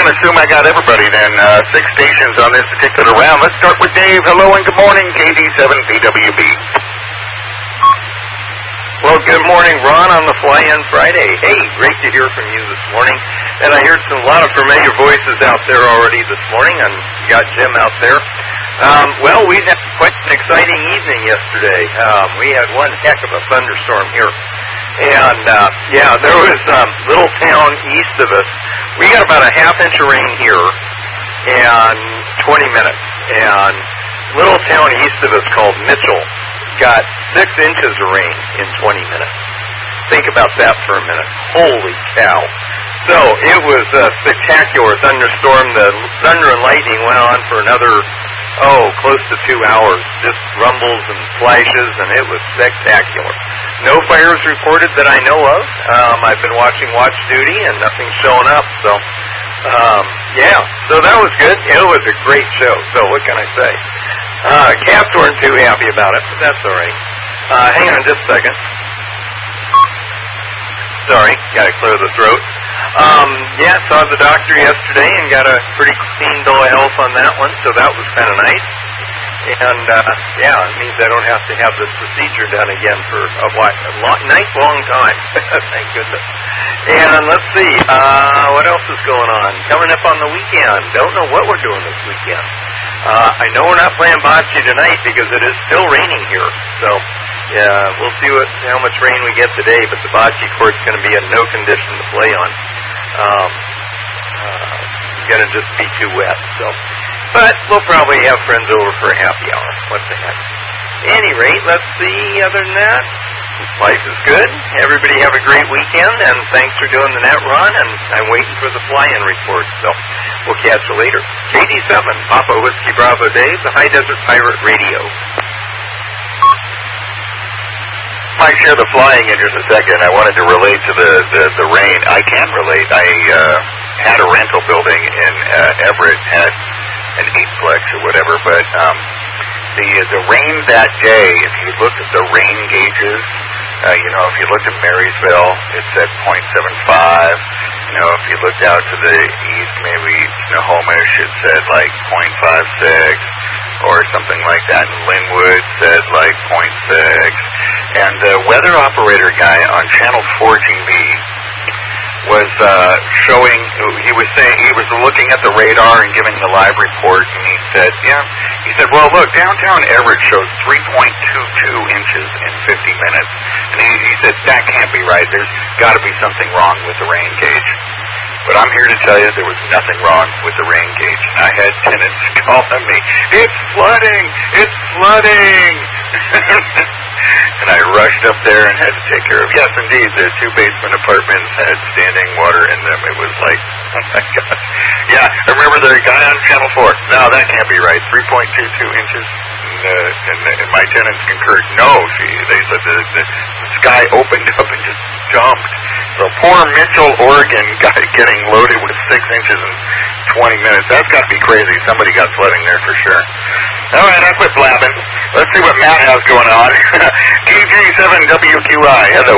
going to assume I got everybody then. 6 stations on this particular round. Let's start with Dave. Hello and good morning, KD7BWB. Well, good morning, Ron, on the Fly-In Friday. Hey, great to hear from you this morning. And I heard a lot of familiar voices out there already this morning, and you got Jim out there. Well, we had quite an exciting evening yesterday. We had one heck of a thunderstorm here. And, there was a little town east of us. We got about a half-inch of rain here in 20 minutes. And little town east of us called Mitchell got 6 inches of rain in 20 minutes. Think about that for a minute. Holy cow. So it was a spectacular thunderstorm. The thunder and lightning went on for another, close to 2 hours. Just rumbles and flashes, and it was spectacular. No fires reported that I know of. I've been watching Watch Duty, and nothing's showing up. So that was good. It was a great show. So what can I say? Cats weren't too happy about it, but that's all right. Hang on just a second. Sorry, got to clear the throat. Saw the doctor yesterday and got a pretty clean bill of health on that one, so that was kind of nice. And, it means I don't have to have this procedure done again for a nice long time. Thank goodness. And let's see, what else is going on? Coming up on the weekend. Don't know what we're doing this weekend. I know we're not playing bocce tonight because it is still raining here. So, we'll see how much rain we get today, but the bocce court's going to be in no condition to play on. It's going to just be too wet, so. But we'll probably have friends over for a happy hour. What the heck? Any rate, let's see. Other than that, life is good. Everybody have a great weekend, and thanks for doing the net run, and I'm waiting for the fly-in report, so we'll catch you later. KD7, Papa Whiskey Bravo Dave, the High Desert Pirate Radio. I share the flying in just a second. I wanted to relate to the rain. I can relate. I had a rental building in Everett, had an 8-plex or whatever, but the rain that day, if you looked at the rain gauges, if you looked at Marysville, it said 0.75. If you looked out to the east, maybe Snohomish, it said like 0.56 or something like that. And Linwood said like 0.6. And the weather operator guy on Channel 4 TV was showing, he was looking at the radar and giving the live report, and he said, well, look, downtown Everett shows 3.22 inches in 50 minutes. And he said, that can't be right. There's got to be something wrong with the rain gauge. But I'm here to tell you there was nothing wrong with the rain gauge. And I had tenants calling me, it's flooding! It's flooding! And I rushed up there and had to take care of, yes, indeed, the 2 basement apartments had standing water in them. It was like, oh my gosh. Yeah, I remember the guy on Channel 4. No, that can't be right. 3.22 inches. And my tenants concurred. No, they said the sky opened up and just dumped. So poor Mitchell, Oregon, got getting loaded with 6 inches in 20 minutes. That's got to be crazy. Somebody got flooding there for sure. All right, I quit blabbing. Let's see what Matt has going on. KG7WQI, hello.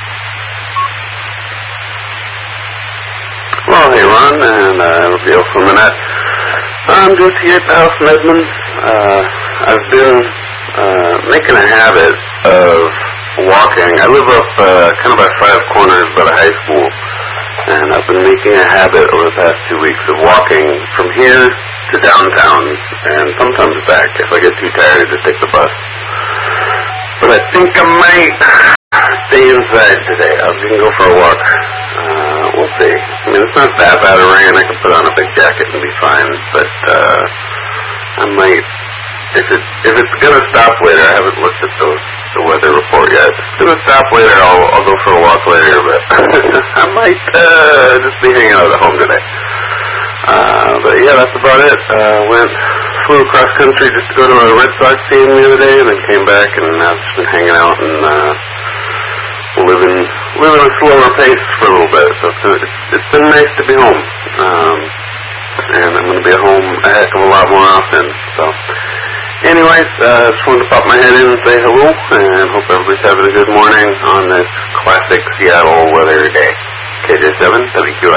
Well, hey, Ron, and it'll be over for a minute. I'm just here at the house in Edmonds. I've been making a habit of walking. I live up kind of by Five Corners by the high school, and I've been making a habit over the past 2 weeks of walking from here to downtown, and sometimes back. If I get too tired, I just take the bus. But I think I might stay inside today. I was going to go for a walk. We'll see. I mean, it's not that bad of rain. I can put on a big jacket and be fine, but I might, if it's going to stop later, I haven't looked at the weather report yet. If it's going to stop later, I'll go for a walk later, but I might just be hanging out at home today. But yeah, that's about it. Flew across country just to go to a Red Sox game the other day, and then came back, and I've just been hanging out and living a slower pace for a little bit. So it's been nice to be home, and I'm going to be at home a heck of a lot more often. So, anyways, just wanted to pop my head in and say hello, and hope everybody's having a good morning on this classic Seattle weather day. KJ7 WQI.